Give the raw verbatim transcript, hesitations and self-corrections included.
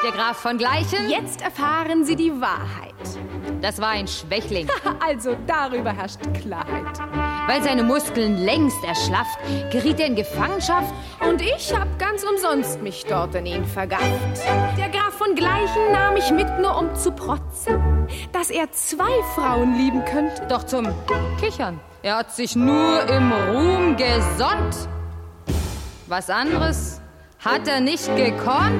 der Graf von Gleichen? Jetzt erfahren Sie die Wahrheit. Das war ein Schwächling. Also darüber herrscht Klarheit. Weil seine Muskeln längst erschlafft, geriet er in Gefangenschaft. Und ich hab ganz umsonst mich dort in ihn vergafft. Der Graf von Gleichen nahm mich mit, nur um zu protzen, dass er zwei Frauen lieben könnte. Doch zum Kichern. Er hat sich nur im Ruhm gesonnt. Was anderes hat er nicht gekonnt.